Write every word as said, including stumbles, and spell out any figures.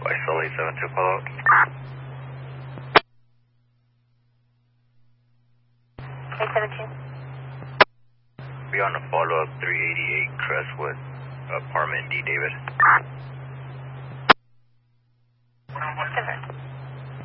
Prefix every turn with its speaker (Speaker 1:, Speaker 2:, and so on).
Speaker 1: Isolate seven two follow up.
Speaker 2: eight seventeen.
Speaker 1: Be on the follow up three eighty-eight Crestwood, apartment D, David.